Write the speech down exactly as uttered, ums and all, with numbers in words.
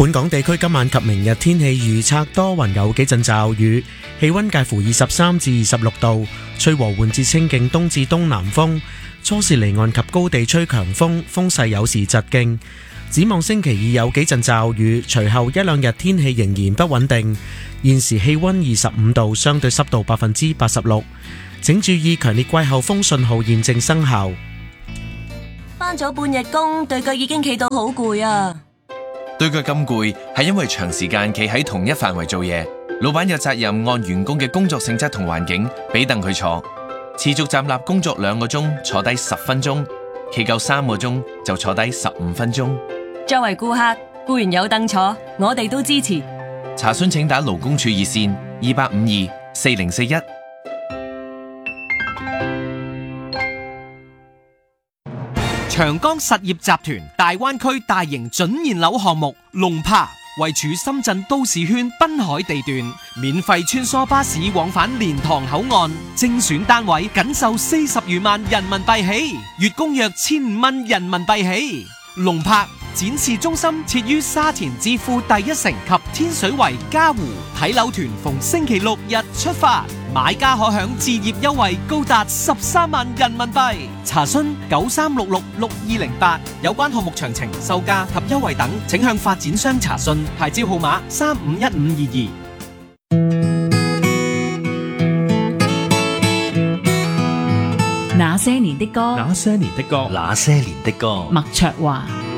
本港地區今晚及明日天氣預測多雲有幾陣驟雨，氣溫介乎二十三至二十六度，吹和緩至清勁東至東南風，初時離岸及高地吹強風，風勢有時疾勁。展望星期二有幾陣驟雨，隨後一兩日天氣仍然不穩定。現時氣溫二十五度，相對濕度百分之八十六。請注意強烈季候風信號現正生效。 返咗半日工，對腳已經企到好攰啊！ 對腳咁攰係因為長時間企喺同一範圍做嘢，老闆有責任按員工嘅工作性質同環境俾凳佢坐，持續站立工作兩個鐘，坐低十分鐘，企夠三個鐘就坐低十五分鐘。 作為顧客，固然有凳坐，我哋都支持。 查詢請打勞工處熱線二八五二四零四一。 長江實業集團大灣區大型準現樓項目龍柏，位處深圳都市圈濱海地段，免費穿梭巴士往返蓮塘口岸，精選單位僅售四十餘萬人民幣起，月供約千五蚊人民幣起。龍柏展示中心設於沙田置富第一城及天水圍嘉湖，睇樓團逢星期六日出發，買家可享置業優惠高達十三萬人民幣。查詢九三六六六二零八，有關項目詳情、售價及優惠等，請向發展商查詢。牌照號碼三五一五二二。 那些年的歌， 那些年的歌， 那些年的歌， 麥卓華。